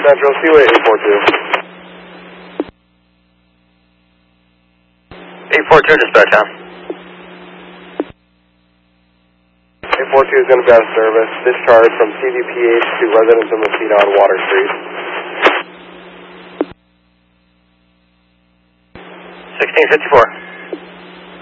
Central, Seaway 842. 842 dispatch, huh? 842 is going to be out of service. Discharge from CVPH to residents of Messina on Water Street. 1654.